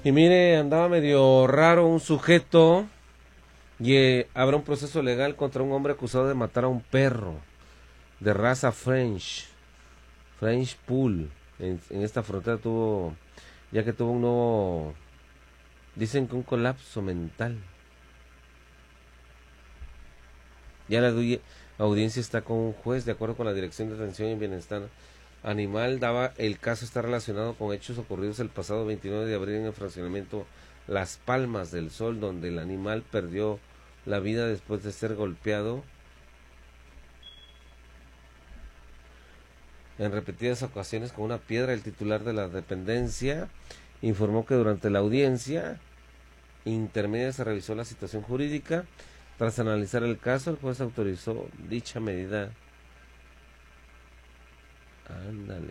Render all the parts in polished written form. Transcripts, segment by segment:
Y mire, andaba medio raro un sujeto y habrá un proceso legal contra un hombre acusado de matar a un perro de raza French Poodle. En esta frontera ya que tuvo un nuevo, dicen que un colapso mental. Ya la audiencia está con un juez, de acuerdo con la Dirección de Atención y Bienestar Animal. El caso está relacionado con hechos ocurridos el pasado 29 de abril en el fraccionamiento Las Palmas del Sol, donde el animal perdió la vida después de ser golpeado en repetidas ocasiones con una piedra. El titular de la dependencia informó que durante la audiencia intermedia se revisó la situación jurídica. Tras analizar el caso, el juez autorizó dicha medida. Ándale.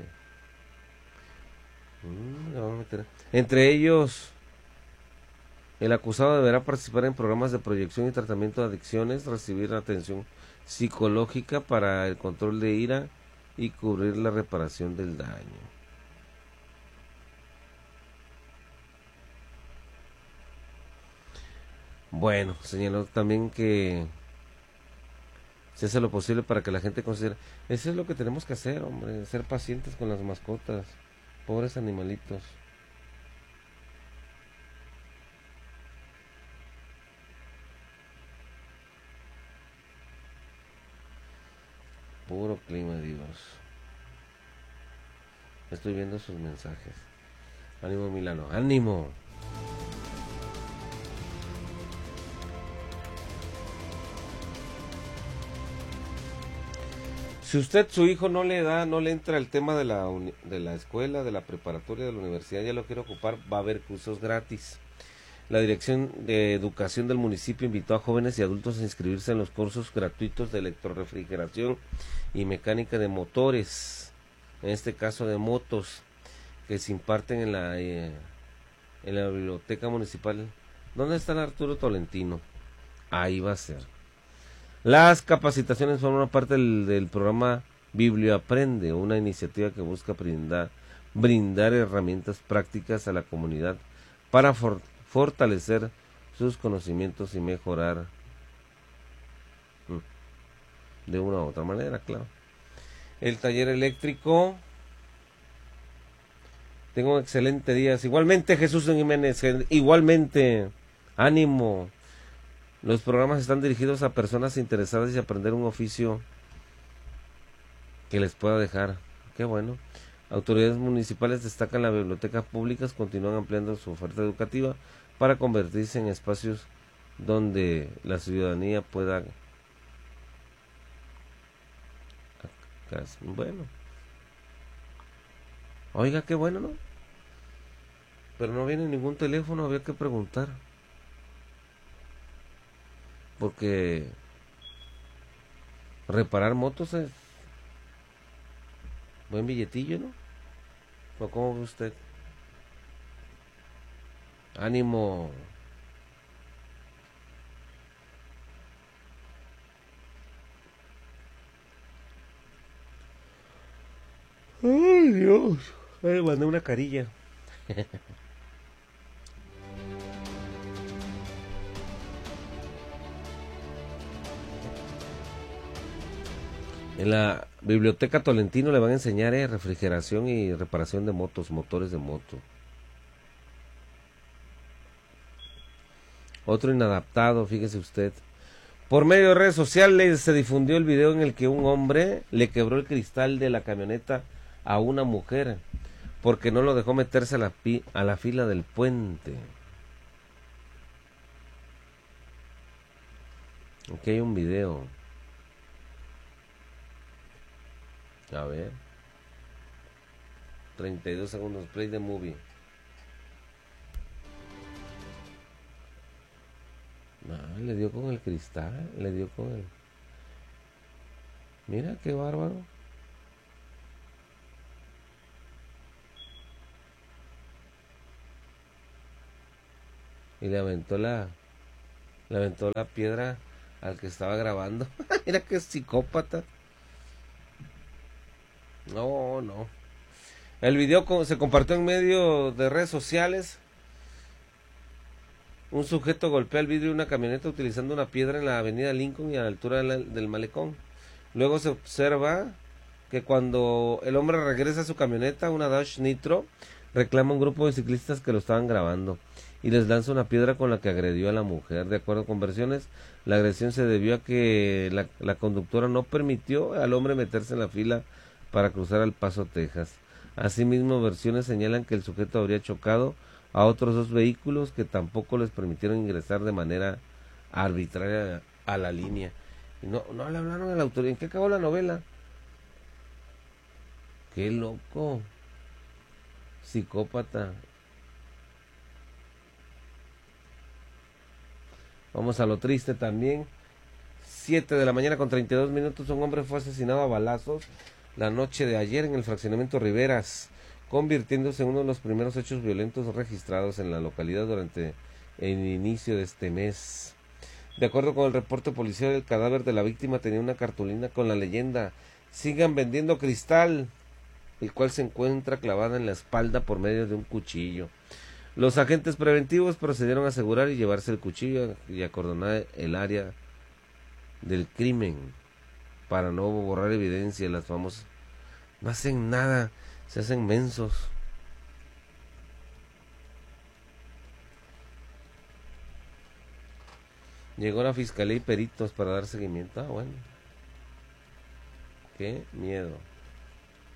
Vamos a meter. Entre ellos, el acusado deberá participar en programas de proyección y tratamiento de adicciones, recibir atención psicológica para el control de ira y cubrir la reparación del daño. Bueno, señaló también que se hace lo posible para que la gente considere. Eso es lo que tenemos que hacer, hombre, ser pacientes con las mascotas, pobres animalitos. Puro clima, Dios. Estoy viendo sus mensajes. Ánimo, Milano, ánimo. Si usted, su hijo, no le entra el tema de la escuela, de la preparatoria, de la universidad, ya lo quiere ocupar, va a haber cursos gratis. La Dirección de Educación del municipio invitó a jóvenes y adultos a inscribirse en los cursos gratuitos de electrorefrigeración y mecánica de motores, en este caso de motos, que se imparten en la biblioteca municipal. ¿Dónde está el Arturo Tolentino? Ahí va a ser. Las capacitaciones forman parte del programa Biblioaprende, una iniciativa que busca brindar herramientas prácticas a la comunidad para fortalecer sus conocimientos y mejorar de una u otra manera, claro. El taller eléctrico. Tengo un excelente día. Igualmente, Jesús Jiménez, igualmente, ánimo. Los programas están dirigidos a personas interesadas y aprender un oficio que les pueda dejar. Qué bueno. Autoridades municipales destacan las bibliotecas públicas, continúan ampliando su oferta educativa para convertirse en espacios donde la ciudadanía pueda... Bueno. Oiga, qué bueno, ¿no? Pero no viene ningún teléfono, había que preguntar. Porque reparar motos es buen billetillo, ¿no? ¿O cómo ve usted? Ánimo. Ay, Dios. Ay, mandé una carilla. En la biblioteca Tolentino le van a enseñar refrigeración y reparación de motores de moto. Otro inadaptado, fíjese usted. Por medio de redes sociales se difundió el video en el que un hombre le quebró el cristal de la camioneta a una mujer porque no lo dejó meterse a la fila del puente. Aquí hay un video. A ver. 32 segundos. Play the movie. Le dio con el cristal. Le dio con el... Mira qué bárbaro. Y le aventó la piedra al que estaba grabando. Mira qué psicópata. No. El video se compartió en medio de redes sociales Un sujeto golpea el vidrio de una camioneta utilizando una piedra en la avenida Lincoln y a la altura del malecón. Luego se observa que cuando el hombre regresa a su camioneta, una Dodge Nitro, reclama un grupo de ciclistas que lo estaban grabando y les lanza una piedra con la que agredió a la mujer. De acuerdo con versiones, la agresión se debió a que la conductora no permitió al hombre meterse en la fila para cruzar al Paso, Texas. Asimismo, versiones señalan que el sujeto habría chocado a otros 2 vehículos que tampoco les permitieron ingresar de manera arbitraria a la línea. Y no le hablaron a la autoridad. ¿En qué acabó la novela? Qué loco. Psicópata. Vamos a lo triste también. 7 de la mañana con 32 minutos. Un hombre fue asesinado a balazos la noche de ayer en el fraccionamiento Riveras, convirtiéndose en uno de los primeros hechos violentos registrados en la localidad durante el inicio de este mes. De acuerdo con el reporte policial, el cadáver de la víctima tenía una cartulina con la leyenda "Sigan vendiendo cristal", el cual se encuentra clavada en la espalda por medio de un cuchillo. Los agentes preventivos procedieron a asegurar y llevarse el cuchillo y acordonar el área del crimen para no borrar evidencia. Las famosas no hacen nada, se hacen mensos. Llegó la fiscalía y peritos para dar seguimiento. Bueno, qué miedo.